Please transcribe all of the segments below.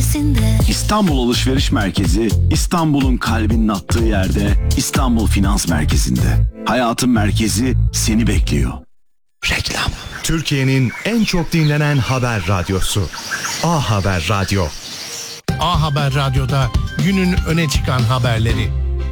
Merkezi'nde. İstanbul Alışveriş Merkezi, İstanbul'un kalbinin attığı yerde, İstanbul Finans Merkezi'nde. Hayatın merkezi seni bekliyor. Reklam. Türkiye'nin en çok dinlenen haber radyosu. A Haber Radyo. A Haber Radyo'da günün öne çıkan haberleri.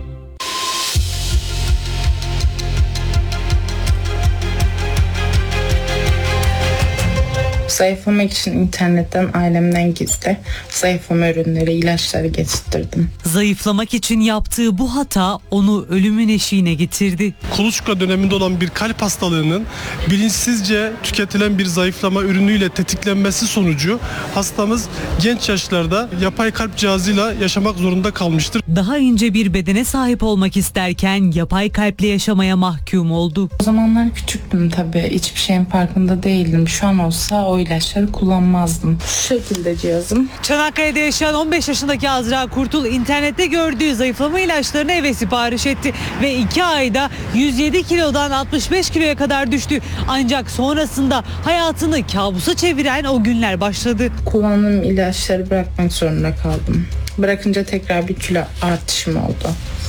Zayıflamak için internetten ailemden gizli zayıflama ürünleri, ilaçları getirttirdim. Zayıflamak için yaptığı bu hata onu ölümün eşiğine getirdi. Kuluçka döneminde olan bir kalp hastalığının bilinçsizce tüketilen bir zayıflama ürünüyle tetiklenmesi sonucu hastamız genç yaşlarda yapay kalp cihazıyla yaşamak zorunda kalmıştır. Daha ince bir bedene sahip olmak isterken yapay kalple yaşamaya mahkum oldu. O zamanlar küçüktüm tabii, hiçbir şeyin farkında değildim. Şu an olsa o ilaçları kullanmazdım. Şu şekilde cihazım. Çanakkale'de yaşayan 15 yaşındaki Azra Kurtul internette gördüğü zayıflama ilaçlarını eve sipariş etti ve 2 ayda 107 kilodan 65 kiloya kadar düştü. Ancak sonrasında hayatını kabusa çeviren o günler başladı. Kullandığım ilaçları bırakmak zorunda kaldım. Bırakınca tekrar bir kilo artışım oldu.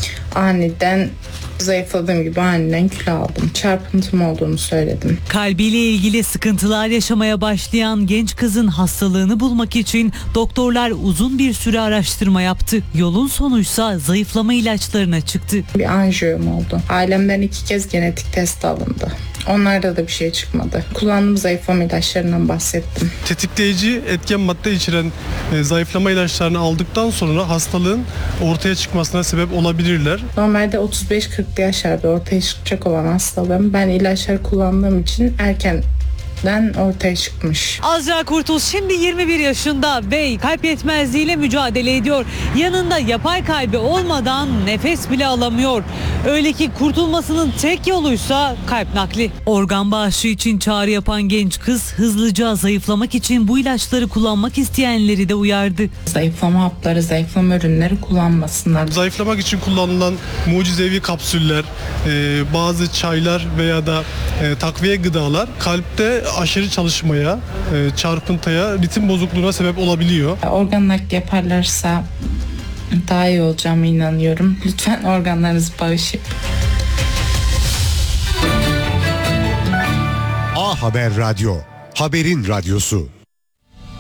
Aniden zayıfladığım gibi aniden kilo aldım. Çarpıntım olduğunu söyledim. Kalbiyle ilgili sıkıntılar yaşamaya başlayan genç kızın hastalığını bulmak için doktorlar uzun bir süre araştırma yaptı. Yolun sonuysa zayıflama ilaçlarına çıktı. Bir anjiyom oldu. Ailemden 2 kez genetik test alındı. Onlarda da bir şey çıkmadı. Kullandığım zayıflama ilaçlarından bahsettim. Tetikleyici etken madde içeren zayıflama ilaçlarını aldıktan sonra hastalığın ortaya çıkmasına sebep olabilirler. Normalde 35-40 yaşlarda ortaya çıkacak olan hastalığım ben ilaçları kullandığım için erkenden ortaya çıkmış. Azra Kurtul şimdi 21 yaşında ve kalp yetmezliğiyle mücadele ediyor. Yanında yapay kalbi olmadan nefes bile alamıyor. Öyle ki kurtulmasının tek yoluysa kalp nakli. Organ bağışı için çağrı yapan genç kız hızlıca zayıflamak için bu ilaçları kullanmak isteyenleri de uyardı. Zayıflama hapları, zayıflama ürünleri kullanmasınlar. Zayıflamak için kullanılan mucizevi kapsüller, bazı çaylar veya da takviye gıdalar kalpte aşırı çalışmaya, çarpıntıya, ritim bozukluğuna sebep olabiliyor. Organ nakli yaparlarsa daha iyi olacağıma inanıyorum. Lütfen organlarınızı bağışlayın. A Haber Radyo. Haberin radyosu.